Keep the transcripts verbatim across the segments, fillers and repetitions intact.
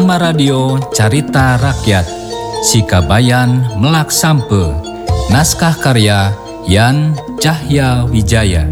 Drama radio Carita Rakyat Sikabayan Melak Sampe. Naskah karya Yan Cahya Wijaya.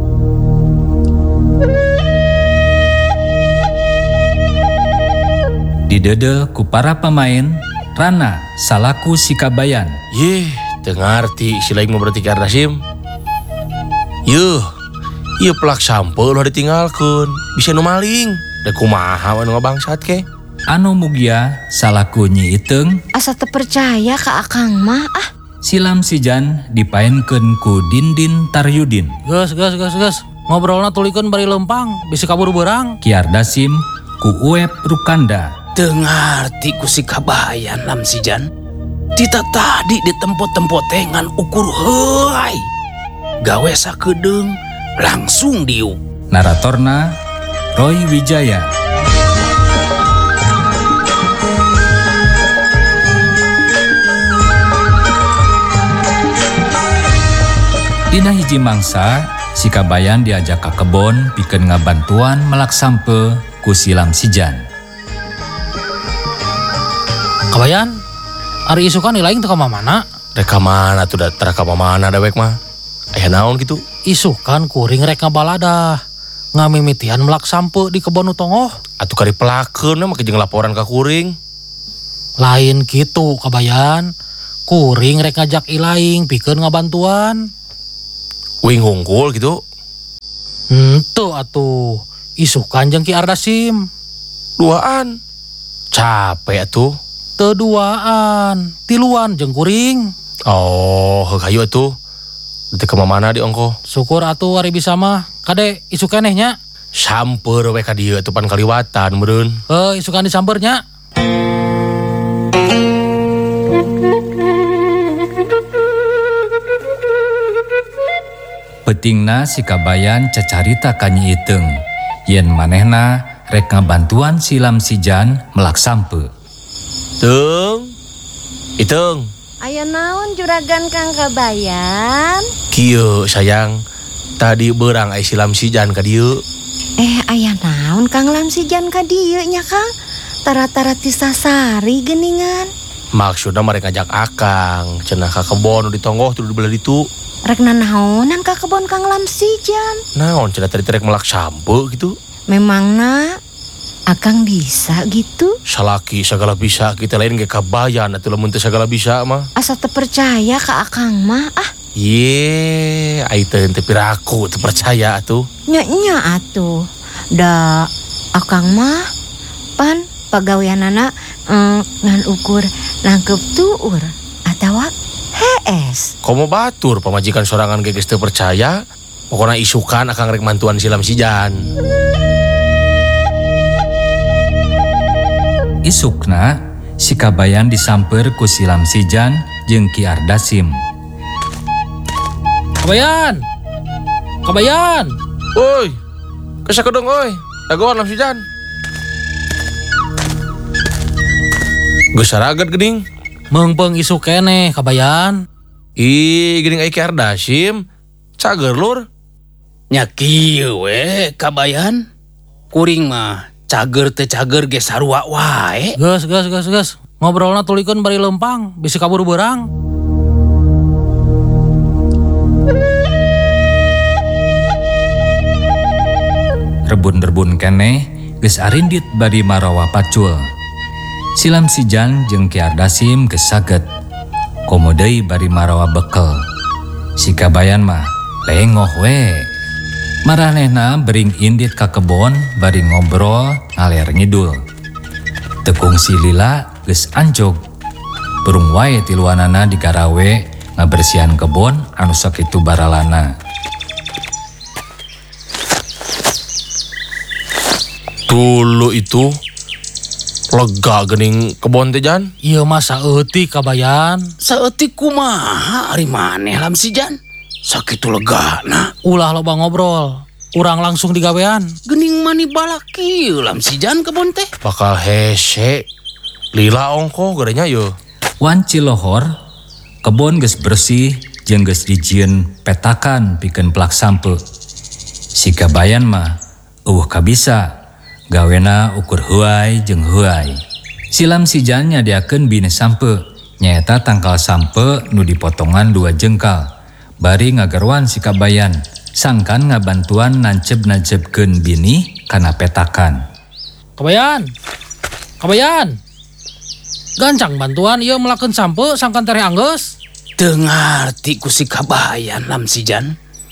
Didede ku para pemain Rana salaku Sikabayan. Yeh, teu ngarti si lain mau berarti ke Ardasim. Yuh, ieu pelak sampel udah ditinggalkeun. Bisa nu maling. Da kumaha anu ngabangsat ke? Anu mugia salaku Nyi Iteung. Asa teu percaya ka akang mah ah. Silam Sijan dipaenkeun ku Dindin Taryudin. Gas, gas, gas, gas. Ngobrolna tulikeun bari lempang, bisa kabur beurang. Ki Ardasim ku Uep Rukanda. Teu ngarti ku Sikabayan Lam Sijan. Tita tadi di tempo-tempo teh ngan ukur heuai. Gawe sakedeung langsung diuk. Naratorna Roy Wijaya. Dina hiji mangsa, Sikabayan diajak ka kebon pikeun ngabantuan melak sampe ku Silam Sijan. Kabayan, ari isukan ilaing teu ka mana? Reka mana tuh da reka mana dewek mah? Aya naon gitu? Isukan kuring rek ngabalada. Ngamimitian melak sampe di kebon utongoh. Atuh kari pelakeun mah kejeng laporan ka kuring. Lain gitu Kabayan. Kuring rek ngajak ilaing pikeun ngabantuan. Wing hungkul gitu. Henteu atuh. Isukan jeung Ki Ardasim. Duaan. Capek atuh. Teu duaan, tiluan jeung kuring. Oh, heuh hayu atuh. Teu ka mana di ongko? Syukur atuh ari bisa mah. Kade isu keneh nya. Samper we ka dieu atuh pan kaliwatan meureun. Heuh isukan disamper nya. Petingna Sikabayan cacarita ka Nyi Iteung. Yen manehna rek ngabantuan Silam Sijan melak sampe. Teung. Iteung. Aya naon juragan Kang Kabayan? Kieu sayang. Tadi beurang ai Silam Sijan ka dieu. Eh aya naon Kang Lam Sijan ka dieu nya Kang? Tara-tara tisasari geuningan. Maksudna mereka ngajak akang cenah ka kebon di tonggoh tuh di belah ditu. Rek nanaonan ka kebon Kang Lam Sijan? Naon cenah tadi rek melak sampe gitu. Memangna akang bisa gitu? Salaki segala bisa kita lain ge Kabayan atuh lamun teu sagala bisa mah. Asa teu percaya ka akang mah ah. Ye, ai teu henteu piraku teu percaya atuh. Nya-nya atuh. Da akang mah pan pagaweanana mm, ngan ukur nangkep tuur atawa hees. Komo batur pamajikan sorangan ge geus teu percaya. Pokona isukan akang rek mantuan Silam Sijan. Isukna Sikabayan disamper ku Silam Sijan jeung Ki Ardasim. Kabayan. Kabayan. Oi. Kesakedong oi. Dagoan Lam Sijan. Geus saraget geuning. Meungpeung isu keneh Kabayan. Ih, geuning ai Ki Ardasim. Cager lur. Nya kieu we Kabayan. Kuring mah cager teh cager ge sarua wae. Gas, gas, gas, gas. Ngobrolna tulikeun bari lempang, bisa kabur beurang. Rebun-rebun keneh geus arindit bari marawa pacul. Silam Sijan jeung Ki Ardasim geus saget. Komo deui bari marawa bekel. Sikabayan mah lengoh we. Maranehna bering indit ka kebon bari ngobrol ngaler ngidul. Tekung si lila geus ancog. Burung wae tiluanana digarawe ngabersihan kebon anu sakitu baralana. Dulu itu lega geuning kebon teh Jan. Ieu mah saeutik Kabayan. Saeutik kumaha ari maneh Lam Sijan? Sakitu legana. Ulah loba ngobrol. Urang langsung digawean. Geuning mani balak kieu Lam Sijan kebon teh. Bakal hese. Lila ongko gerenya yeuh. Wan Cilohor kebon geus bersih jeung geus dijieun petakan pikeun pelak sampe. Sikabayan mah eueuh kabisa. Gawena ukur huai jeung huai. Silam sijan nyadiakeun bine sampe, nyaeta tangkal sampe nu dipotongan dua jengkal. Bari ngagarwan si Kabayan, sangkan ngabantuan nanceb-nancebkeun bini kana petakan. Kabayan, Kabayan, gancang bantuan ieu melakeun sampe sangkan tereh anggeus. Teu ngarti ku si Kabayan lam si Jan.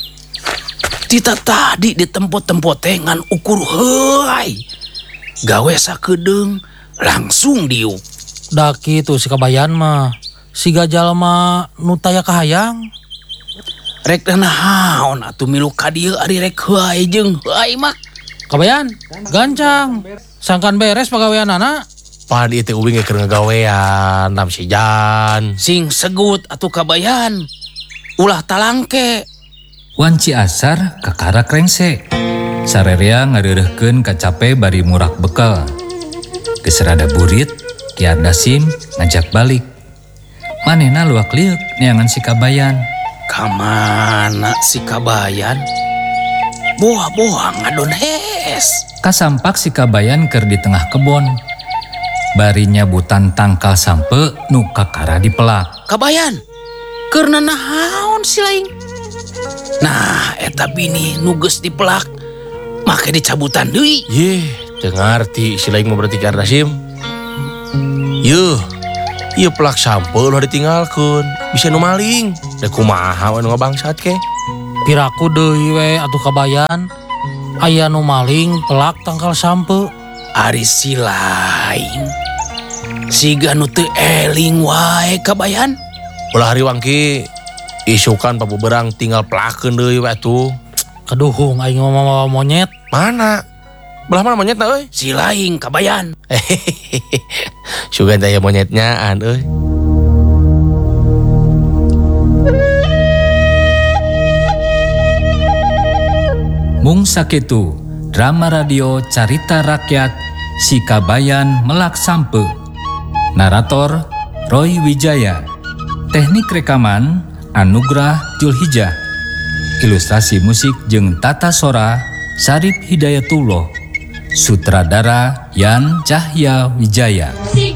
Tita tadi di tempo-tempo teh ngan ukur heuai. Gawe sakedeung langsung diuk. Da kitu si Kabayan mah, siga jalma nu taya kahayang. Rek dana haon atuh milu ka dieu ari rek heuai jeung heuai mah. Kabayan, gancang, sangkan beres pagaweanana. Pan ieu teh ubing keur ngagawean lam si Jan. Sing segut atuh Kabayan. Ulah talangke. Wanci asar kakarak rengse. Sarerea ngareureuhkeun kacape bari murak bekal. Geus rada burit, Ki Ardasim ngajak balik. Manehna luak liuk neangan si Kabayan. Kamana si Kabayan? Boah-boah ngadon hes. Kasampak si Kabayan keur di tengah kebon. Bari nyabutan tangkal sampe nu kakara dipelak. Kabayan, keur nanahaon si laing? Nah, eta bini nu geus dipelak, make dicabutan deui. Yeh, teu ngarti si laing mah berarti Ki Ardasim. Yuh, ieu pelak sampel udah ditinggalkeun, bisa nu maling. Da kumaha we nu ngabangsat ke? Piraku deui we atuh Kabayan, aya nu maling pelak tangkal sampe. Ari si laing, siga nu teu eling wae Kabayan. Ulah hari wangki, isukan pabuberang tinggal pelakeun deui we atuh. Kaduhung aing mah monyet. Mana? Belah mana monyetna euy? Si laing Kabayan. Sugan teh monyetnya an euy. Mung sakitu, drama radio carita rakyat Si Kabayan Melak Sampe. Narator Roy Wijaya. Teknik rekaman Anugrah Julhijah. Ilustrasi musik jeung tata sora Sarip Hidayatullah. Sutradara Yan Cahya Wijaya.